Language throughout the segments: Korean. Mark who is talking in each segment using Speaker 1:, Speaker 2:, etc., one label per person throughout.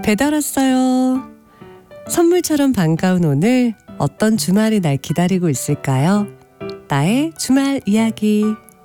Speaker 1: 배달 왔어요. 선물처럼 반가운 오늘 어떤 주말이 날 기다리고 있을까요? 나의 주말 이야기.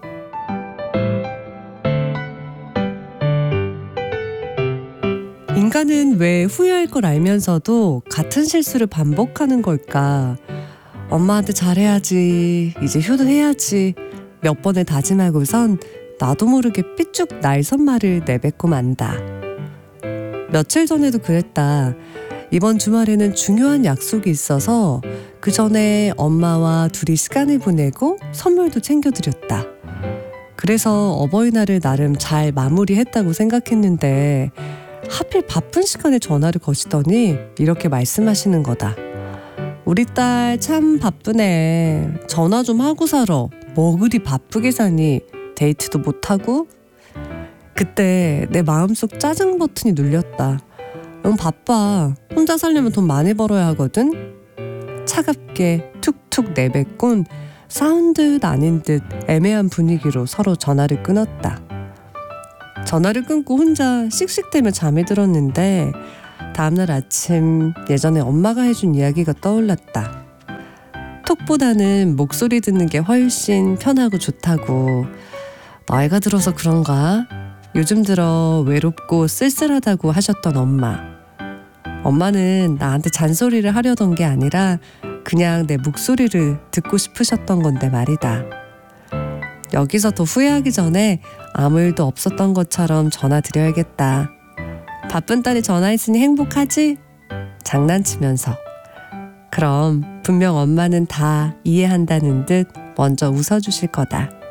Speaker 1: 인간은 왜 후회할 걸 알면서도 같은 실수를 반복하는 걸까? 엄마한테 잘해야지, 이제 효도해야지 몇 번을 다짐하고선 나도 모르게 삐쭉 날선말을 내뱉고 만다. 며칠 전에도 그랬다. 이번 주말에는 중요한 약속이 있어서 그 전에 엄마와 둘이 시간을 보내고 선물도 챙겨드렸다. 그래서 어버이날을 나름 잘 마무리했다고 생각했는데 하필 바쁜 시간에 전화를 거시더니 이렇게 말씀하시는 거다. 우리 딸 참 바쁘네. 전화 좀 하고 살아. 뭐 그리 바쁘게 사니? 데이트도 못하고? 그때 내 마음속 짜증 버튼이 눌렸다. 응, 바빠. 혼자 살려면 돈 많이 벌어야 하거든. 차갑게 툭툭 내뱉곤 싸운 듯 아닌 듯 애매한 분위기로 서로 전화를 끊었다. 전화를 끊고 혼자 씩씩대며 잠이 들었는데 다음날 아침 예전에 엄마가 해준 이야기가 떠올랐다. 톡보다는 목소리 듣는 게 훨씬 편하고 좋다고. 나이가 들어서 그런가? 요즘 들어 외롭고 쓸쓸하다고 하셨던 엄마. 엄마는 나한테 잔소리를 하려던 게 아니라 그냥 내 목소리를 듣고 싶으셨던 건데 말이다. 여기서 더 후회하기 전에 아무 일도 없었던 것처럼 전화 드려야겠다. 바쁜 딸이 전화했으니 행복하지? 장난치면서. 그럼 분명 엄마는 다 이해한다는 듯 먼저 웃어주실 거다.